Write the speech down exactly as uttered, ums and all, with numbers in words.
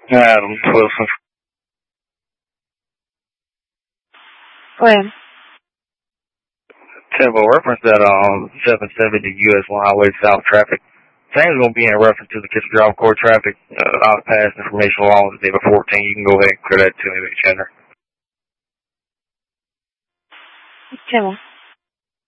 Adam Wilson. Go ahead. Tempo, reference that um seven seventy U S one Highway South traffic. Same is going to be in reference to the Kiss Drive Court traffic. Uh, I'll pass information along to David fourteen. You can go ahead and clear that to me, Chandler. Tempo.